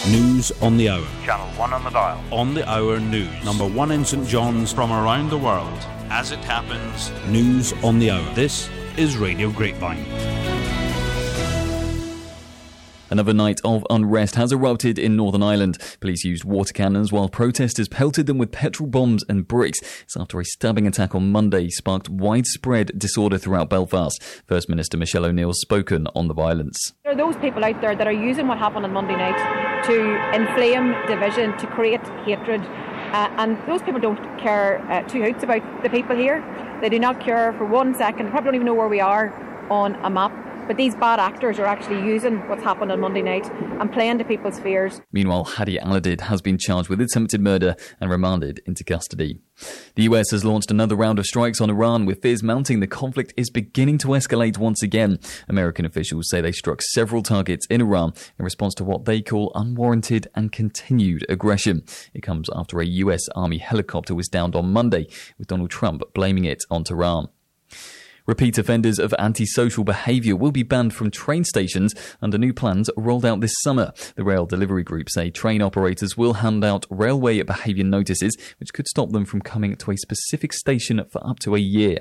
News on the hour. Channel 1 on the dial. On the hour news. Number 1 in St John's. From around the world. As it happens. News on the hour. This is Radio Grapevine. Another night of unrest has erupted in Northern Ireland. Police used water cannons while protesters pelted them with petrol bombs and bricks. It's after a stabbing attack on Monday sparked widespread disorder throughout Belfast. First Minister Michelle O'Neill's spoken on the violence. There are those people out there that are using what happened on Monday night to inflame division, to create hatred. And those people don't care two hoots about the people here. They do not care for 1 second. They probably don't even know where we are on a map. But these bad actors are actually using what's happened on Monday night and playing to people's fears. Meanwhile, Hadi Al-Adid has been charged with attempted murder and remanded into custody. The US has launched another round of strikes on Iran, with fears mounting the conflict is beginning to escalate once again. American officials say they struck several targets in Iran in response to what they call unwarranted and continued aggression. It comes after a US Army helicopter was downed on Monday, with Donald Trump blaming it on Tehran. Repeat offenders of antisocial behaviour will be banned from train stations under new plans rolled out this summer. The rail delivery group say train operators will hand out railway behaviour notices, which could stop them from coming to a specific station for up to a year.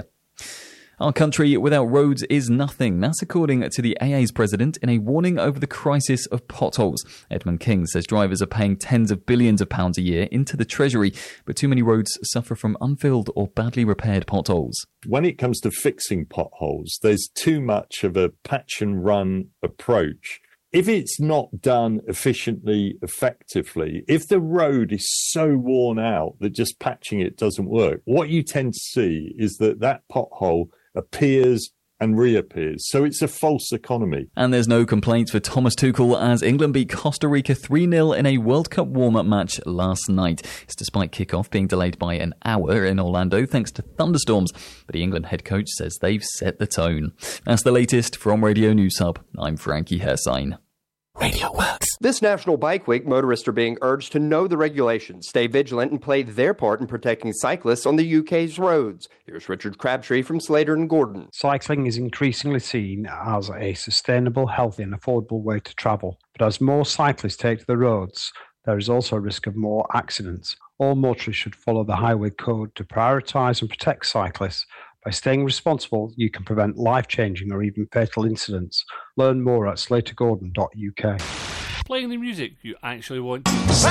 Our country without roads is nothing. That's according to the AA's president in a warning over the crisis of potholes. Edmund King says drivers are paying tens of billions of pounds a year into the Treasury, but too many roads suffer from unfilled or badly repaired potholes. When it comes to fixing potholes, there's too much of a patch and run approach. If it's not done efficiently, effectively, if the road is so worn out that just patching it doesn't work, what you tend to see is that pothole appears and reappears. So it's a false economy. And there's no complaints for Thomas Tuchel as England beat Costa Rica 3-0 in a World Cup warm-up match last night. It's despite kickoff being delayed by an hour in Orlando thanks to thunderstorms. But the England head coach says they've set the tone. That's the latest from Radio News Hub. I'm Frankie Hersign. Radio Works. This National Bike Week, motorists are being urged to know the regulations, stay vigilant and play their part in protecting cyclists on the UK's roads. Here's Richard Crabtree from Slater and Gordon. Cycling is increasingly seen as a sustainable, healthy and affordable way to travel. But as more cyclists take to the roads, there is also a risk of more accidents. All motorists should follow the highway code to prioritise and protect cyclists. By staying responsible, you can prevent life-changing or even fatal incidents. Learn more at slatergordon.uk. Playing the music you actually want to.